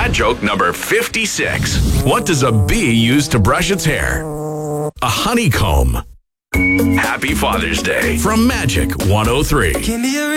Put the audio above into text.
Dad joke number 56. What does a bee use to brush its hair? A honeycomb. Happy Father's Day from Magic 103.